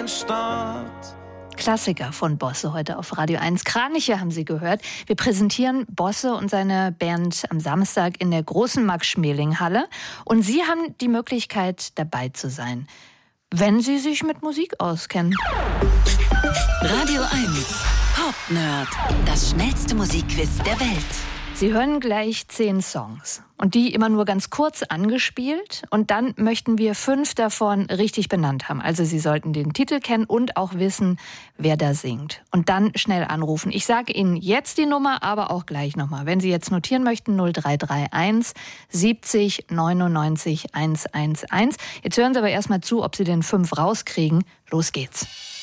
den Start. Klassiker von Bosse heute auf Radio 1. Kraniche haben Sie gehört. Wir präsentieren Bosse und seine Band am Samstag in der großen Max-Schmeling-Halle. Und Sie haben die Möglichkeit, dabei zu sein, wenn Sie sich mit Musik auskennen. Radio 1 Pop Nerd, das schnellste Musikquiz der Welt. Sie hören gleich 10 Songs und die immer nur ganz kurz angespielt und dann möchten wir 5 davon richtig benannt haben. Also Sie sollten den Titel kennen und auch wissen, wer da singt. Und dann schnell anrufen. Ich sage Ihnen jetzt die Nummer, aber auch gleich nochmal. Wenn Sie jetzt notieren möchten, 0331 70 99 111. Jetzt hören Sie aber erstmal zu, ob Sie den 5 rauskriegen. Los geht's.